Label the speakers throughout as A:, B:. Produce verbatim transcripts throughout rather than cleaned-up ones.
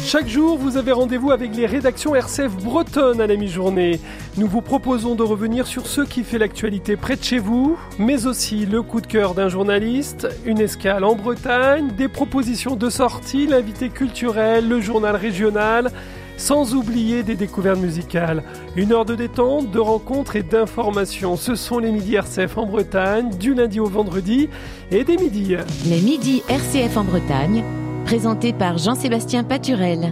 A: Chaque jour, vous avez rendez-vous avec les rédactions R C F bretonnes à la mi-journée. Nous vous proposons de revenir sur ce qui fait l'actualité près de chez vous, mais aussi le coup de cœur d'un journaliste, une escale en Bretagne, des propositions de sortie, l'invité culturel, le journal régional, sans oublier des découvertes musicales. Une heure de détente, de rencontres et d'informations. Ce sont les midis R C F en Bretagne, du lundi au vendredi et des midis.
B: Les midis R C F en Bretagne, présenté par Jean-Sébastien Paturel.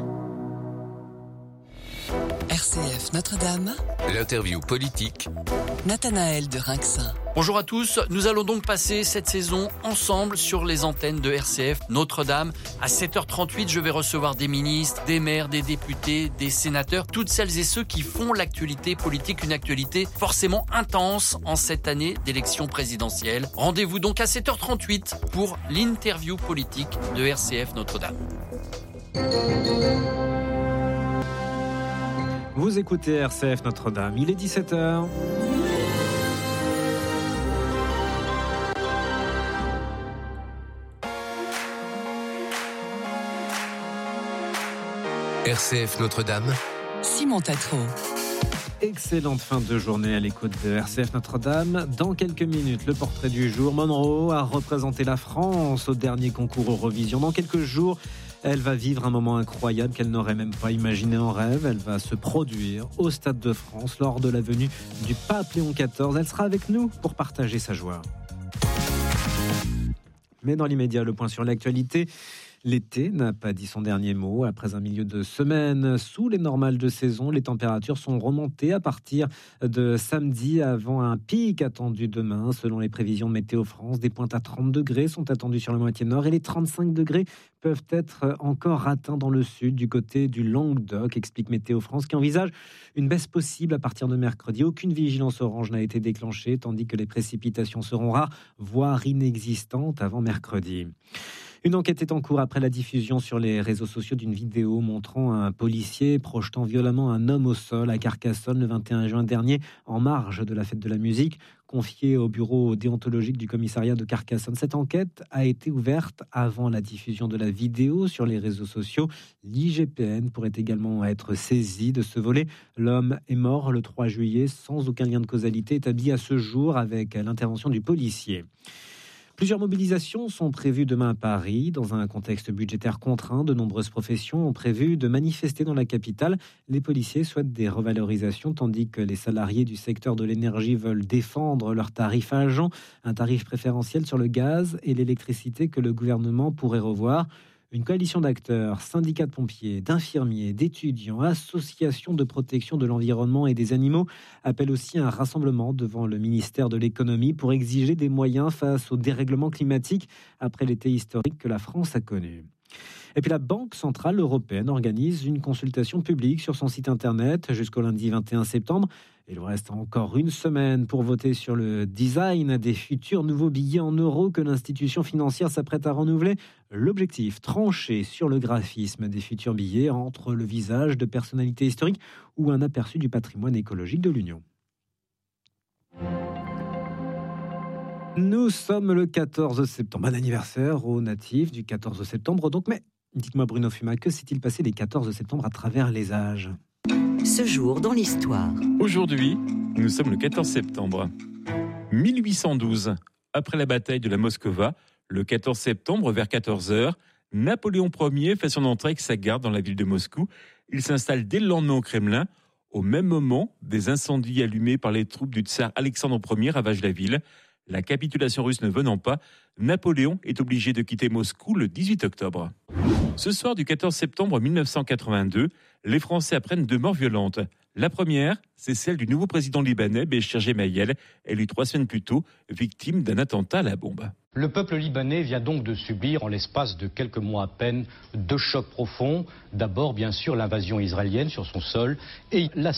C: R C F Notre-Dame.
D: L'interview politique.
C: Nathanaël de Rinxin.
E: Bonjour à tous, nous allons donc passer cette saison ensemble sur les antennes de R C F Notre-Dame. À sept heures trente-huit, je vais recevoir des ministres, des maires, des députés, des sénateurs, toutes celles et ceux qui font l'actualité politique, une actualité forcément intense en cette année d'élection présidentielle. Rendez-vous donc à sept heures trente-huit pour l'interview politique de R C F Notre-Dame.
F: Vous écoutez R C F Notre-Dame, il est dix-sept heures.
D: R C F Notre-Dame.
C: Simon Tatro.
F: Excellente fin de journée à l'écoute de R C F Notre-Dame. Dans quelques minutes, le portrait du jour. Monroe a représenté la France au dernier concours Eurovision. Dans quelques jours, elle va vivre un moment incroyable qu'elle n'aurait même pas imaginé en rêve. Elle va se produire au Stade de France lors de la venue du pape Léon quatorze. Elle sera avec nous pour partager sa joie. Mais dans l'immédiat, le point sur l'actualité. L'été n'a pas dit son dernier mot. Après un milieu de semaine sous les normales de saison, les températures sont remontées à partir de samedi avant un pic attendu demain. Selon les prévisions de Météo France, des pointes à trente degrés sont attendues sur la moitié nord et les trente-cinq degrés peuvent être encore atteints dans le sud, du côté du Languedoc, explique Météo France, qui envisage une baisse possible à partir de mercredi. Aucune vigilance orange n'a été déclenchée, tandis que les précipitations seront rares, voire inexistantes avant mercredi. Une enquête est en cours après la diffusion sur les réseaux sociaux d'une vidéo montrant un policier projetant violemment un homme au sol à Carcassonne le vingt et un juin dernier, en marge de la fête de la musique, confiée au bureau déontologique du commissariat de Carcassonne. Cette enquête a été ouverte avant la diffusion de la vidéo sur les réseaux sociaux. L'I G P N pourrait également être saisi de ce volet. L'homme est mort le trois juillet sans aucun lien de causalité établi à ce jour avec l'intervention du policier. Plusieurs mobilisations sont prévues demain à Paris. Dans un contexte budgétaire contraint, de nombreuses professions ont prévu de manifester dans la capitale. Les policiers souhaitent des revalorisations, tandis que les salariés du secteur de l'énergie veulent défendre leur tarif à agent, un tarif préférentiel sur le gaz et l'électricité que le gouvernement pourrait revoir. Une coalition d'acteurs, syndicats de pompiers, d'infirmiers, d'étudiants, associations de protection de l'environnement et des animaux appelle aussi à un rassemblement devant le ministère de l'économie pour exiger des moyens face au dérèglement climatique après l'été historique que la France a connu. Et puis la Banque Centrale Européenne organise une consultation publique sur son site internet jusqu'au lundi vingt et un septembre. Il vous reste encore une semaine pour voter sur le design des futurs nouveaux billets en euros que l'institution financière s'apprête à renouveler. L'objectif, trancher sur le graphisme des futurs billets entre le visage de personnalités historiques ou un aperçu du patrimoine écologique de l'Union. Nous sommes le quatorze septembre, bon anniversaire aux natifs du quatorze septembre. Donc, mais dites-moi Bruno Fuma, que s'est-il passé les quatorze septembre à travers les âges ?
C: Ce jour dans l'histoire.
G: Aujourd'hui, nous sommes le quatorze septembre. mille huit cent douze, après la bataille de la Moskova, le quatorze septembre vers quatorze heures, Napoléon Ier fait son entrée avec sa garde dans la ville de Moscou. Il s'installe dès le lendemain au Kremlin. Au même moment, des incendies allumés par les troupes du tsar Alexandre Ier ravagent la ville. La capitulation russe ne venant pas, Napoléon est obligé de quitter Moscou le dix-huit octobre. Ce soir du quatorze septembre mille neuf cent quatre-vingt-deux, les Français apprennent deux morts violentes. La première, c'est celle du nouveau président libanais, Béchir Gemayel, élu trois semaines plus tôt, victime d'un attentat à la bombe.
H: Le peuple libanais vient donc de subir, en l'espace de quelques mois à peine, deux chocs profonds. D'abord, bien sûr, l'invasion israélienne sur son sol et la